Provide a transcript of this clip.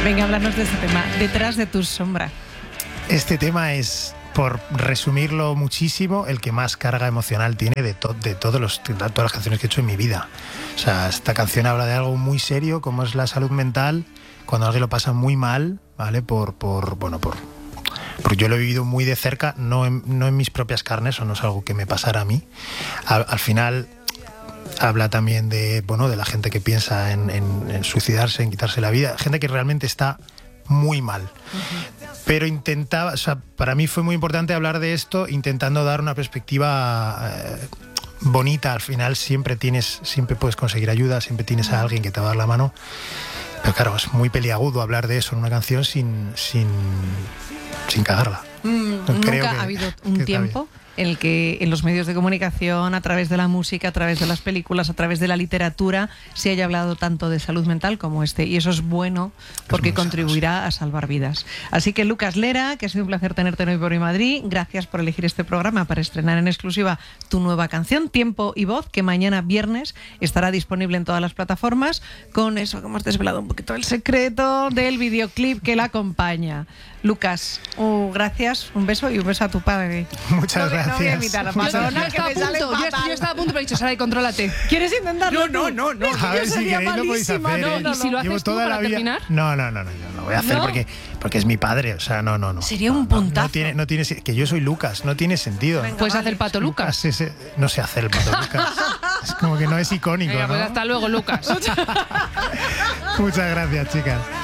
Venga, háblanos de este tema, Detrás de tu sombra. Este tema es, por resumirlo muchísimo, el que más carga emocional tiene de todas las canciones que he hecho en mi vida. O sea, esta canción habla de algo muy serio, como es la salud mental, cuando alguien lo pasa muy mal, ¿vale? Porque yo lo he vivido muy de cerca, no en mis propias carnes, o no es algo que me pasara a mí. Al final habla también de la gente que piensa en suicidarse, en quitarse la vida, gente que realmente está muy mal. Pero para mí fue muy importante hablar de esto, intentando dar una perspectiva bonita. Al final siempre puedes conseguir ayuda, siempre tienes a alguien que te va a dar la mano. Pero claro, es muy peliagudo hablar de eso en una canción sin cagarla. Nunca ha habido un tiempo en el que en los medios de comunicación, a través de la música, a través de las películas, a través de la literatura, se haya hablado tanto de salud mental como este. Y eso es bueno porque contribuirá a salvar vidas. Así que, Lucas Lera, que ha sido un placer tenerte en Hoy por Hoy Madrid, gracias por elegir este programa para estrenar en exclusiva tu nueva canción, Tiempo y Voz, que mañana viernes estará disponible en todas las plataformas, con eso que hemos desvelado un poquito el secreto del videoclip que la acompaña. Lucas, gracias, un beso y un beso a tu padre. Muchas gracias. No voy a imitar a Madonna, que me sale fatal. Yo estaba a punto, pero he dicho, Sara, y contrólate. ¿Quieres intentarlo? No. A ver, si queréis lo podéis hacer. ¿Y si lo haces tú para terminar? No, yo no lo voy a hacer porque es mi padre, o sea, no. Sería un puntazo. No tiene, que yo soy Lucas, no tiene sentido. Venga, Puedes hacer el Pato Lucas. No sé hacer el Pato Lucas. Es como que no es icónico. Venga, ¿no? pues hasta luego, Lucas. Muchas gracias, chicas.